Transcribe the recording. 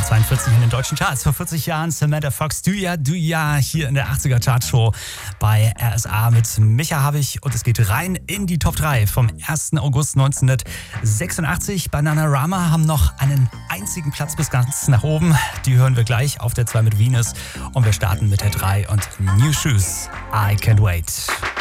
auf 42 in den deutschen Charts. Vor 40 Jahren Samantha Fox, Du ja, hier in der 80er Chartshow bei RSA mit Micha Habich. Und es geht rein in die Top 3 vom 1. August 1986. Bananarama haben noch einen einzigen Platz bis ganz nach oben. Die hören wir gleich auf der 2 mit Venus. Und wir starten mit der 3 und New Shoes, I Can't Wait.